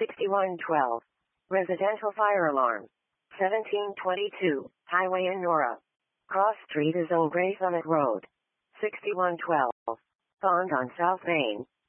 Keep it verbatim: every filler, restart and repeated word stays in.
sixty-one twelve. Residential fire alarm. seventeen twenty-two, highway in Nora. Cross Street is on Gray Summit Road. sixty-one twelve. Pond on South Main.